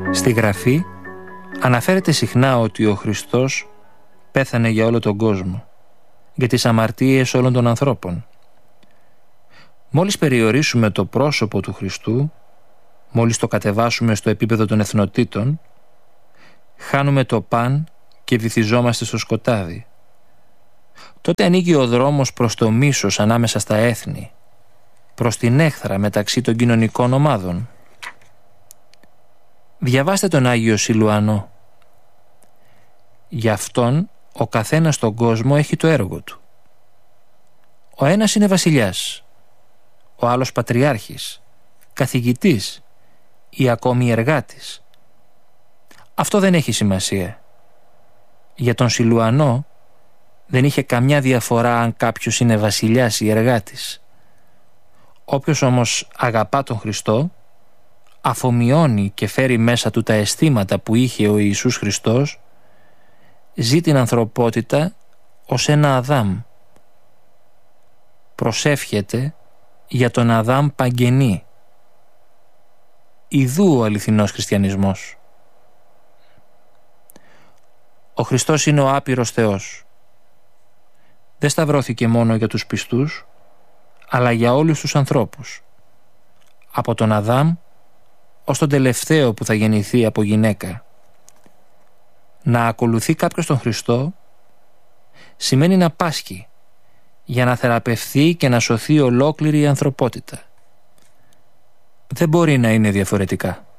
Στη Γραφή αναφέρεται συχνά ότι ο Χριστός πέθανε για όλο τον κόσμο, για τις αμαρτίες όλων των ανθρώπων. Μόλις περιορίσουμε το πρόσωπο του Χριστού, μόλις το κατεβάσουμε στο επίπεδο των εθνοτήτων, χάνουμε το παν και βυθιζόμαστε στο σκοτάδι. Τότε ανοίγει ο δρόμος προς το μίσος ανάμεσα στα έθνη, προς την έχθρα μεταξύ των κοινωνικών ομάδων. Διαβάστε τον Άγιο Σιλουανό. Για αυτόν ο καθένας στον κόσμο έχει το έργο του. Ο ένας είναι βασιλιάς, ο άλλος πατριάρχης, καθηγητής ή ακόμη εργάτης. Αυτό δεν έχει σημασία. Για τον Σιλουανό δεν είχε καμιά διαφορά αν κάποιος είναι βασιλιάς ή εργάτης. Όποιος όμως αγαπά τον Χριστό, αφομοιώνει και φέρει μέσα του τα αισθήματα που είχε ο Ιησούς Χριστός, ζει την ανθρωπότητα ως ένα Αδάμ. Προσεύχεται για τον Αδάμ παγγενή. Ιδού ο αληθινός χριστιανισμός. Ο Χριστός είναι ο άπειρος Θεός. Δεν σταυρώθηκε μόνο για τους πιστούς, αλλά για όλους τους ανθρώπους. Από τον Αδάμ ως τον τελευταίο που θα γεννηθεί από γυναίκα. Να ακολουθεί κάποιος τον Χριστό σημαίνει να πάσχει για να θεραπευθεί και να σωθεί ολόκληρη η ανθρωπότητα. Δεν μπορεί να είναι διαφορετικά.